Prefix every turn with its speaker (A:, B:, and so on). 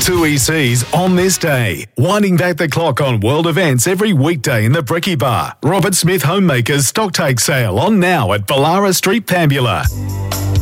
A: 2ECs on this day. Winding back the clock on world events every weekday in the Bricky Bar. Robert Smith Homemakers stock take sale on now at Ballara Street, Pambula.